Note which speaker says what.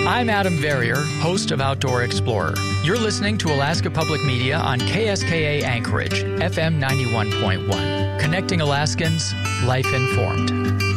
Speaker 1: I'm Adam Verrier, host of Outdoor Explorer. You're listening to Alaska Public Media on KSKA Anchorage, FM 91.1. Connecting Alaskans, life informed.